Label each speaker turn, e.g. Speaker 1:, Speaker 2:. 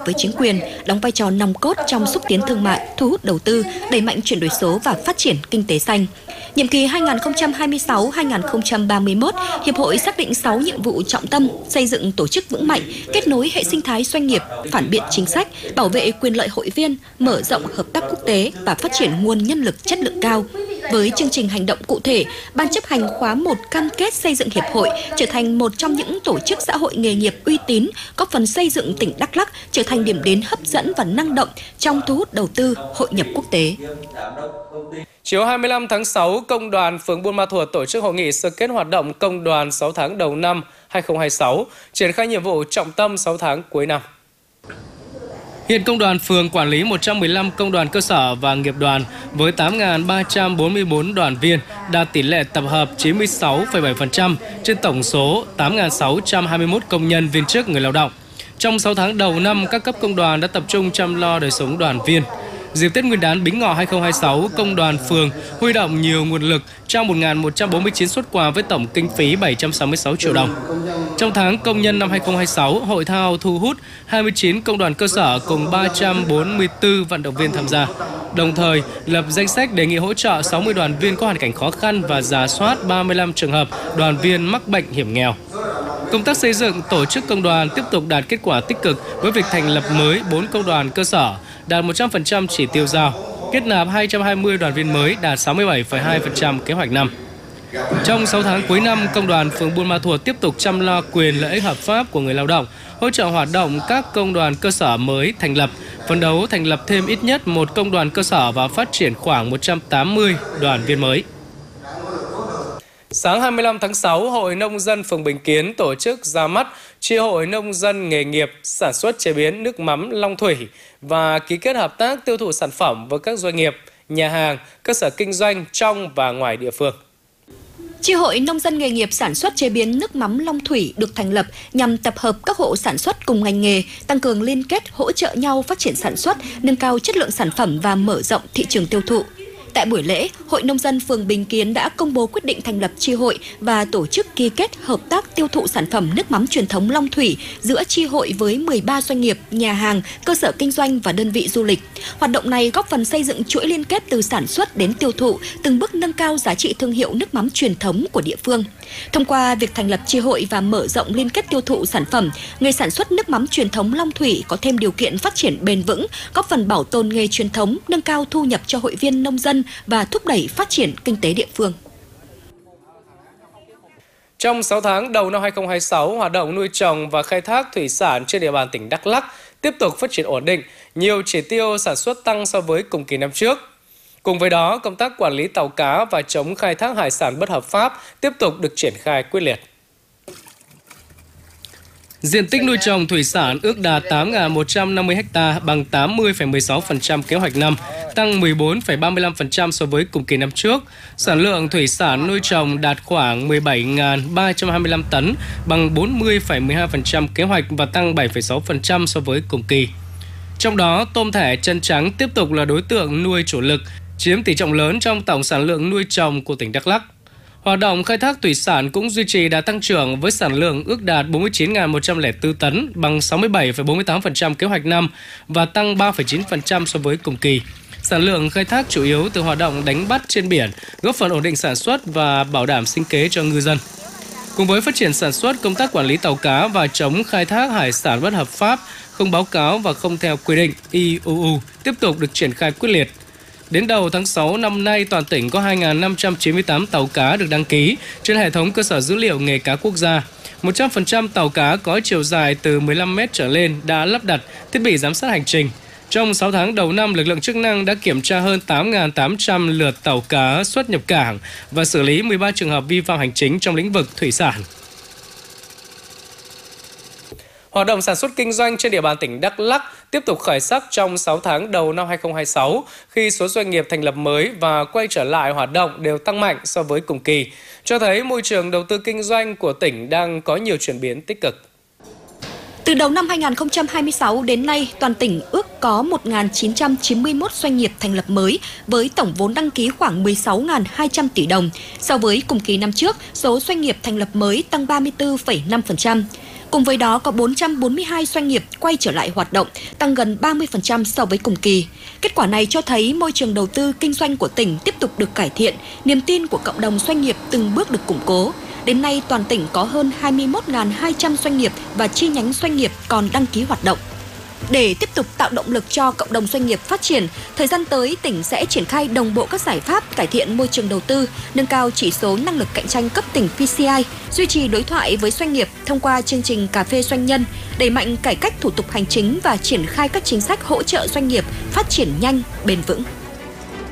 Speaker 1: với chính quyền, đóng vai trò nòng cốt trong xúc tiến thương mại, thu hút đầu tư, đẩy mạnh chuyển đổi số và phát triển kinh tế xanh. Nhiệm kỳ 2026-2031, Hiệp hội xác định 6 nhiệm vụ trọng tâm: xây dựng tổ chức vững mạnh, kết nối hệ sinh thái doanh nghiệp, phản biện chính sách, bảo vệ quyền lợi hội viên, mở rộng hợp tác quốc tế và phát triển nguồn nhân lực chất lượng cao. Với chương trình hành động cụ thể, Ban chấp hành khóa 1 cam kết xây dựng Hiệp hội trở thành một trong những tổ chức xã hội nghề nghiệp uy tín, góp phần xây dựng tỉnh Đắk Lắk trở thành điểm đến hấp dẫn và năng động trong thu hút đầu tư, hội nhập quốc tế.
Speaker 2: Chiều 25 tháng 6, Công đoàn phường Buôn Ma Thuột tổ chức hội nghị sơ kết hoạt động công đoàn 6 tháng đầu năm 2026, triển khai nhiệm vụ trọng tâm 6 tháng cuối năm. Hiện công đoàn phường quản lý 115 công đoàn cơ sở và nghiệp đoàn với 8.344 đoàn viên, đạt tỷ lệ tập hợp 96,7% trên tổng số 8.621 công nhân viên chức người lao động. Trong 6 tháng đầu năm, các cấp công đoàn đã tập trung chăm lo đời sống đoàn viên. Dịp Tết Nguyên đán Bính Ngọ 2026, công đoàn phường huy động nhiều nguồn lực trao 1.149 suất quà với tổng kinh phí 766 triệu đồng. Trong tháng công nhân năm 2026, hội thao thu hút 29 công đoàn cơ sở cùng 344 vận động viên tham gia. Đồng thời, lập danh sách đề nghị hỗ trợ 60 đoàn viên có hoàn cảnh khó khăn và rà soát 35 trường hợp đoàn viên mắc bệnh hiểm nghèo. Công tác xây dựng tổ chức công đoàn tiếp tục đạt kết quả tích cực với việc thành lập mới 4 công đoàn cơ sở, đạt 100% chỉ tiêu giao, kết nạp 220 đoàn viên mới, đạt 67,2% kế hoạch năm. Trong 6 tháng cuối năm, Công đoàn phường Buôn Ma Thuột tiếp tục chăm lo quyền lợi ích hợp pháp của người lao động, hỗ trợ hoạt động các công đoàn cơ sở mới thành lập, phấn đấu thành lập thêm ít nhất một công đoàn cơ sở và phát triển khoảng 180 đoàn viên mới. Sáng 25 tháng 6, Hội Nông dân phường Bình Kiến tổ chức ra mắt Chi hội Nông dân nghề nghiệp sản xuất chế biến nước mắm Long Thủy và ký kết hợp tác tiêu thụ sản phẩm với các doanh nghiệp, nhà hàng, cơ sở kinh doanh trong và ngoài địa phương.
Speaker 1: Chi hội Nông dân nghề nghiệp sản xuất chế biến nước mắm Long Thủy được thành lập nhằm tập hợp các hộ sản xuất cùng ngành nghề, tăng cường liên kết, hỗ trợ nhau phát triển sản xuất, nâng cao chất lượng sản phẩm và mở rộng thị trường tiêu thụ. Tại buổi lễ, Hội Nông dân phường Bình Kiến đã công bố quyết định thành lập chi hội và tổ chức ký kết hợp tác tiêu thụ sản phẩm nước mắm truyền thống Long Thủy giữa chi hội với 13 doanh nghiệp, nhà hàng, cơ sở kinh doanh và đơn vị du lịch. Hoạt động này góp phần xây dựng chuỗi liên kết từ sản xuất đến tiêu thụ, từng bước nâng cao giá trị thương hiệu nước mắm truyền thống của địa phương. Thông qua việc thành lập chi hội và mở rộng liên kết tiêu thụ sản phẩm, người sản xuất nước mắm truyền thống Long Thủy có thêm điều kiện phát triển bền vững, góp phần bảo tồn nghề truyền thống, nâng cao thu nhập cho hội viên nông dân và thúc đẩy phát triển kinh tế địa phương.
Speaker 2: Trong 6 tháng đầu năm 2026, hoạt động nuôi trồng và khai thác thủy sản trên địa bàn tỉnh Đắk Lắk tiếp tục phát triển ổn định, nhiều chỉ tiêu sản xuất tăng so với cùng kỳ năm trước. Cùng với đó, công tác quản lý tàu cá và chống khai thác hải sản bất hợp pháp tiếp tục được triển khai quyết liệt. Diện tích nuôi trồng thủy sản ước đạt 8.150 ha, bằng 80,16% kế hoạch năm, tăng 14,35% so với cùng kỳ năm trước. Sản lượng thủy sản nuôi trồng đạt khoảng 17.325 tấn, bằng 40,12% kế hoạch và tăng 7,6% so với cùng kỳ. Trong đó, tôm thẻ chân trắng tiếp tục là đối tượng nuôi chủ lực, chiếm tỷ trọng lớn trong tổng sản lượng nuôi trồng của tỉnh Đắk Lắk. Hoạt động khai thác thủy sản cũng duy trì đà tăng trưởng với sản lượng ước đạt 49.104 tấn, bằng 67,48% kế hoạch năm và tăng 3,9% so với cùng kỳ. Sản lượng khai thác chủ yếu từ hoạt động đánh bắt trên biển, góp phần ổn định sản xuất và bảo đảm sinh kế cho ngư dân. Cùng với phát triển sản xuất, công tác quản lý tàu cá và chống khai thác hải sản bất hợp pháp, không báo cáo và không theo quy định IUU tiếp tục được triển khai quyết liệt. Đến đầu tháng 6 năm nay, toàn tỉnh có 2.598 tàu cá được đăng ký trên hệ thống cơ sở dữ liệu nghề cá quốc gia. 100% tàu cá có chiều dài từ 15 m trở lên đã lắp đặt thiết bị giám sát hành trình. Trong 6 tháng đầu năm, lực lượng chức năng đã kiểm tra hơn 8.800 lượt tàu cá xuất nhập cảng và xử lý 13 trường hợp vi phạm hành chính trong lĩnh vực thủy sản. Hoạt động sản xuất kinh doanh trên địa bàn tỉnh Đắk Lắk tiếp tục khởi sắc trong 6 tháng đầu năm 2026 khi số doanh nghiệp thành lập mới và quay trở lại hoạt động đều tăng mạnh so với cùng kỳ, cho thấy môi trường đầu tư kinh doanh của tỉnh đang có nhiều chuyển biến tích cực.
Speaker 1: Từ đầu năm 2026 đến nay, toàn tỉnh ước có 1.991 doanh nghiệp thành lập mới với tổng vốn đăng ký khoảng 16.200 tỷ đồng. So với cùng kỳ năm trước, số doanh nghiệp thành lập mới tăng 34,5%. Cùng với đó có 442 doanh nghiệp quay trở lại hoạt động, tăng gần 30% so với cùng kỳ. Kết quả này cho thấy môi trường đầu tư kinh doanh của tỉnh tiếp tục được cải thiện, niềm tin của cộng đồng doanh nghiệp từng bước được củng cố. Đến nay, toàn tỉnh có hơn 21.200 doanh nghiệp và chi nhánh doanh nghiệp còn đăng ký hoạt động. Để tiếp tục tạo động lực cho cộng đồng doanh nghiệp phát triển, thời gian tới tỉnh sẽ triển khai đồng bộ các giải pháp cải thiện môi trường đầu tư, nâng cao chỉ số năng lực cạnh tranh cấp tỉnh PCI, duy trì đối thoại với doanh nghiệp thông qua chương trình cà phê doanh nhân, đẩy mạnh cải cách thủ tục hành chính và triển khai các chính sách hỗ trợ doanh nghiệp phát triển nhanh, bền vững.